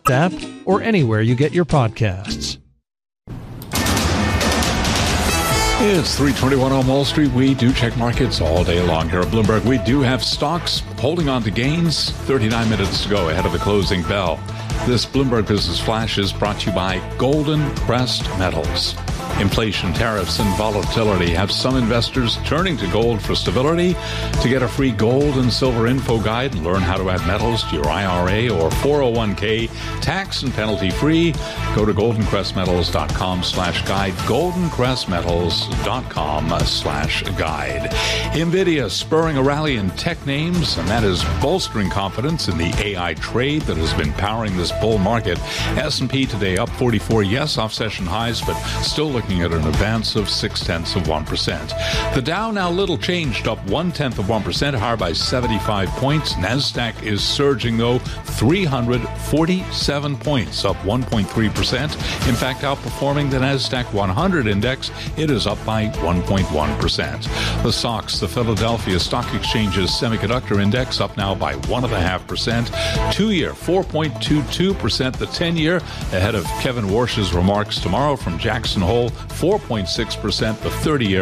Podcast app or anywhere you get your podcasts. It's 3:21 on Wall Street. We do check markets all day long here at Bloomberg. We do have stocks holding on to gains. 39 minutes to go ahead of the closing bell. This Bloomberg Business Flash is brought to you by Golden Crest Metals. Inflation, tariffs, and volatility have some investors turning to gold for stability. To get a free gold and silver info guide and learn how to add metals to your IRA or 401k tax and penalty free, go to goldencrestmetals.com/guide, goldencrestmetals.com/guide. NVIDIA spurring a rally in tech names, and that is bolstering confidence in the AI trade that has been powering this bull market. S&P today up 44, yes, off session highs, but still looking at an advance of 0.6%. The Dow now little changed, up 0.1%, higher by 75 points. NASDAQ is surging, though, 347 points, up 1.3%. In fact, outperforming the NASDAQ 100 index, it is up by 1.1%. The SOX, the Philadelphia Stock Exchange's semiconductor index, up now by 1.5%. 2-year, 4.22%. The 10-year, ahead of Kevin Warsh's remarks tomorrow from Jackson Hole, 4.6%, the 30-year,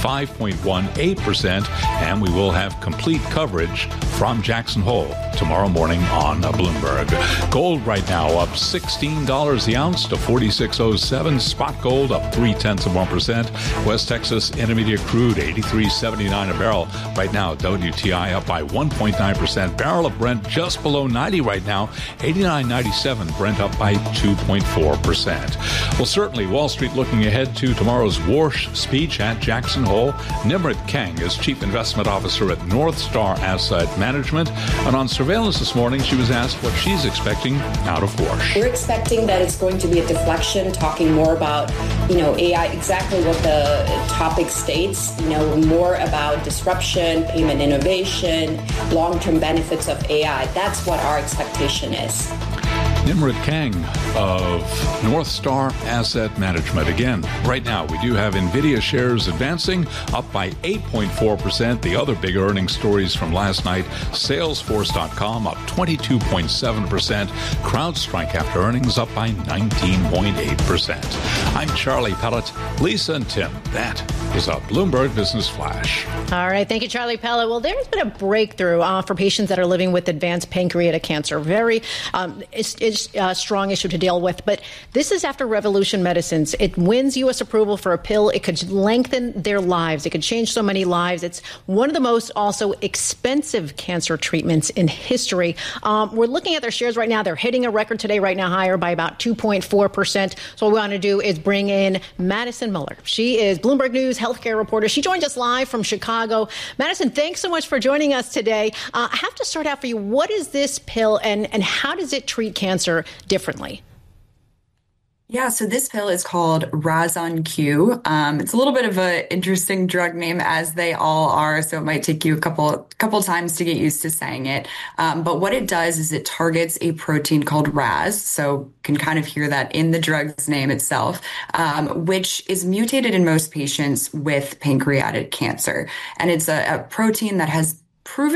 5.18%, and we will have complete coverage from Jackson Hole tomorrow morning on Bloomberg. Gold right now up $16 the ounce to 46.07. Spot gold up 0.3%. West Texas Intermediate crude 83.79 a barrel. Right now, WTI up by 1.9%. Barrel of Brent just below 90 right now, 89.97. Brent up by 2.4%. Well, certainly Wall Street looking ahead to tomorrow's Warsh speech at Jackson Hole. Nimrit Kang is Chief Investment Officer at North Star Asset Management. And on surveillance this morning, she was asked what she's expecting out of Warsh. We're expecting that it's going to be a deflection, talking more about, AI, exactly what the topic states, more about disruption, payment innovation, long-term benefits of AI. That's what our expectation is. Nimrit Kang of North Star Asset Management. Again, right now we do have NVIDIA shares advancing, up by 8.4%. The other big earnings stories from last night, Salesforce.com up 22.7%. CrowdStrike after earnings up by 19.8%. I'm Charlie Pellet, Lisa and Tim. That is a Bloomberg Business Flash. All right. Thank you, Charlie Pellet. Well, there's been a breakthrough for patients that are living with advanced pancreatic cancer. Very strong issue to deal with. But this is after Revolution Medicines. It wins U.S. approval for a pill. It could lengthen their lives. It could change so many lives. It's one of the most also expensive cancer treatments in history. We're looking at their shares right now. They're hitting a record today, right now, higher by about 2.4%. So what we want to do is bring in Madison Muller. She is Bloomberg News healthcare reporter. She joins us live from Chicago. Madison, thanks so much for joining us today. I have to start out for you. What is this pill and how does it treat cancer differently? Yeah, so this pill is called Razon-Q. It's a little bit of an interesting drug name, as they all are, so it might take you a couple times to get used to saying it. But what it does is it targets a protein called Raz, so you can kind of hear that in the drug's name itself, which is mutated in most patients with pancreatic cancer. And it's a protein that has proven